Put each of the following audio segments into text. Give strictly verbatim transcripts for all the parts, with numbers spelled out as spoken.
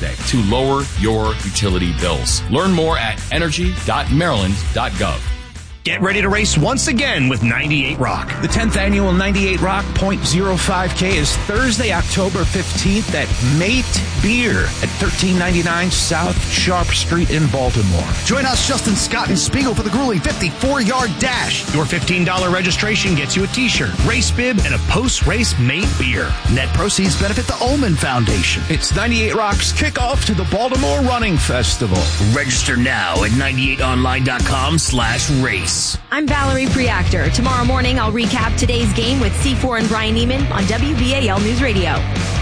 today to lower your utility bills. Learn more at energy dot maryland dot gov. Get ready to race once again with ninety-eight Rock. The tenth annual ninety-eight Rock point oh five K is Thursday, October fifteenth at Mate Beer at thirteen ninety-nine South Sharp Street in Baltimore. Join us, Justin Scott and Spiegel, for the grueling fifty-four-yard dash. Your fifteen dollars registration gets you a t-shirt, race bib, and a post-race Mate Beer. Net proceeds benefit the Ullman Foundation. It's ninety-eight Rock's kickoff to the Baltimore Running Festival. Register now at ninety-eight online dot com slash race. I'm Valerie Preactor. Tomorrow morning, I'll recap today's game with C four and Brian Neiman on W B A L News Radio.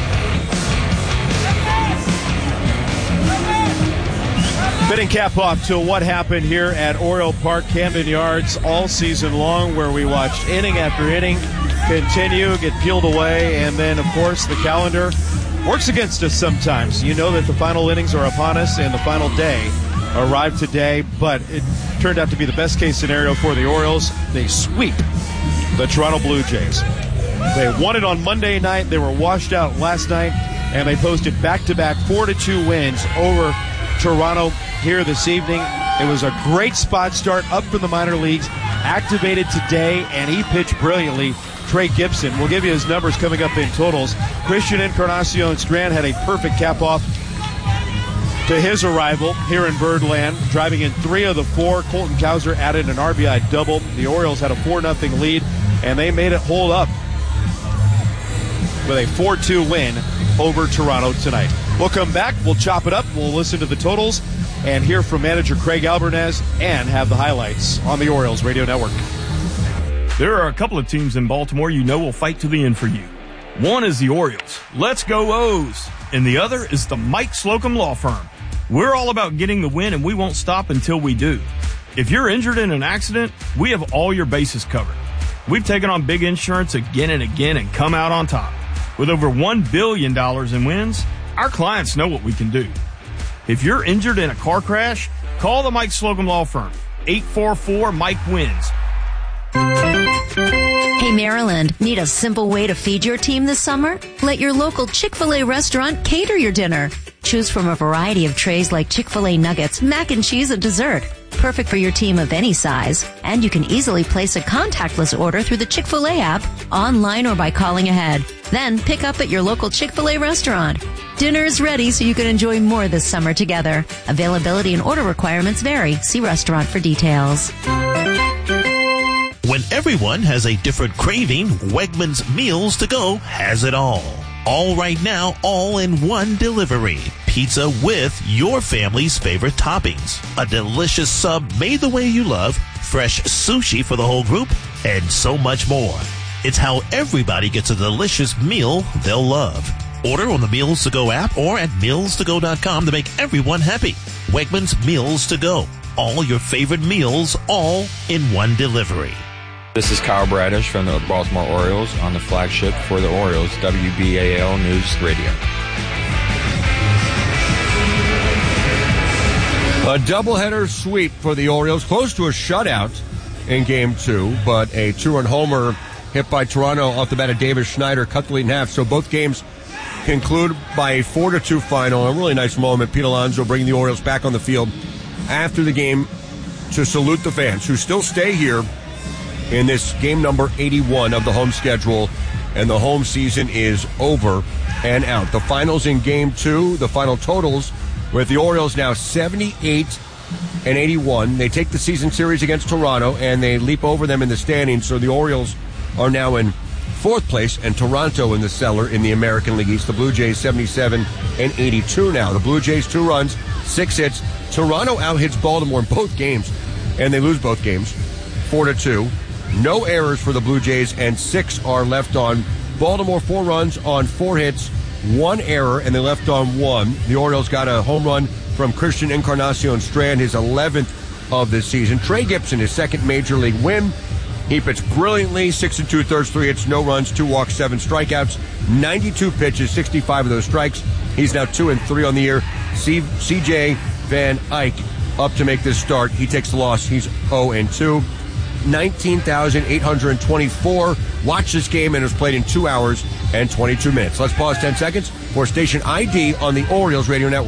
Fitting cap off to what happened here at Oriole Park, Camden Yards, all season long, where we watched inning after inning continue, get peeled away, and then, of course, the calendar works against us sometimes. You know that the final innings are upon us, and the final day arrived today, but it turned out to be the best-case scenario for the Orioles. They sweep the Toronto Blue Jays. They won it on Monday night. They were washed out last night, and they posted back-to-back four to two wins over Toronto here this evening. It was a great spot start up from the minor leagues, activated today, and he pitched brilliantly. Trey Gibson, we'll give you his numbers coming up in totals. Christian Encarnacion Strand had a perfect cap-off to his arrival here in Birdland, driving in three of the four. Colton Cowser added an R B I double. The Orioles had a four nothing lead, and they made it hold up with a four two win over Toronto tonight. We'll come back, we'll chop it up, we'll listen to the totals, and hear from manager Craig Albernaz, and have the highlights on the Orioles Radio Network. There are a couple of teams in Baltimore you know will fight to the end for you. One is the Orioles. Let's go O's. And the other is the Mike Slocum Law Firm. We're all about getting the win, and we won't stop until we do. If you're injured in an accident, we have all your bases covered. We've taken on big insurance again and again and come out on top. With over one billion dollars in wins, our clients know what we can do. If you're injured in a car crash, call the Mike Slocum Law Firm. eight four four Mike wins. Hey, Maryland, need a simple way to feed your team this summer? Let your local Chick-fil-A restaurant cater your dinner. Choose from a variety of trays like Chick-fil-A nuggets, mac and cheese, and dessert. Perfect for your team of any size. And you can easily place a contactless order through the Chick-fil-A app, online or by calling ahead. Then pick up at your local Chick-fil-A restaurant. Dinner is ready so you can enjoy more this summer together. Availability and order requirements vary. See restaurant for details. When everyone has a different craving, Wegmans Meals to Go has it all. All right now, all in one delivery. Pizza with your family's favorite toppings. A delicious sub made the way you love. Fresh sushi for the whole group. And so much more. It's how everybody gets a delicious meal they'll love. Order on the Meals to Go app or at meals to go dot com to make everyone happy. Wegmans Meals to Go. All your favorite meals, all in one delivery. This is Kyle Bradish from the Baltimore Orioles on the flagship for the Orioles, W B A L News Radio. A doubleheader sweep for the Orioles, close to a shutout in game two, but a two-run homer hit by Toronto off the bat of Davis Schneider cut the lead in half. So both games conclude by a four to two final. A really nice moment. Pete Alonso bringing the Orioles back on the field after the game to salute the fans who still stay here in this game number eighty-one of the home schedule, and the home season is over and out. The finals in game two, the final totals, with the Orioles now seventy-eight and eighty-one. They take the season series against Toronto, and they leap over them in the standings, so the Orioles are now in fourth place, and Toronto in the cellar in the American League East. The Blue Jays seventy-seven and eighty-two now. The Blue Jays two runs, six hits. Toronto out-hits Baltimore in both games, and they lose both games, four to two. No errors for the Blue Jays, and six are left on. Baltimore, four runs on four hits, one error, and they left on one. The Orioles got a home run from Christian Encarnacion Strand, his eleventh of this season. Trey Gibson, his second major league win. He pitched brilliantly, six and two-thirds, three hits, no runs, two walks, seven strikeouts, ninety-two pitches, sixty-five of those strikes. He's now two and three on the year. C J Van Eyck up to make this start. He takes the loss. He's oh and two. nineteen thousand eight hundred twenty-four watched this game, and it was played in two hours and twenty-two minutes. Let's pause ten seconds for station I D on the Orioles Radio Network.